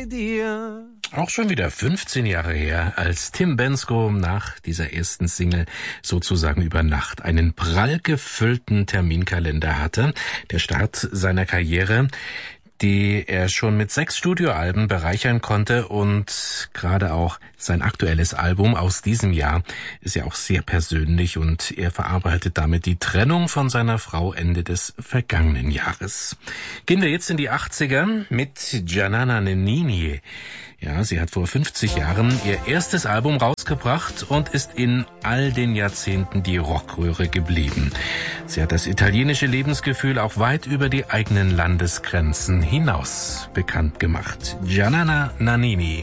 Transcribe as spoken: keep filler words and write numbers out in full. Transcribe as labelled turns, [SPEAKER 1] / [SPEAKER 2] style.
[SPEAKER 1] dir.
[SPEAKER 2] Auch schon wieder fünfzehn Jahre her, als Tim Bendzko nach dieser ersten Single sozusagen über Nacht einen prall gefüllten Terminkalender hatte. Der Start seiner Karriere, die er schon mit sechs Studioalben bereichern konnte, und gerade auch sein aktuelles Album aus diesem Jahr ist ja auch sehr persönlich, und er verarbeitet damit die Trennung von seiner Frau Ende des vergangenen Jahres. Gehen wir jetzt in die achtziger mit Giannana Nannini. Ja, sie hat vor fünfzig Jahren ihr erstes Album rausgebracht und ist in all den Jahrzehnten die Rockröhre geblieben. Sie hat das italienische Lebensgefühl auch weit über die eigenen Landesgrenzen hinaus bekannt gemacht. Giannana Nannini.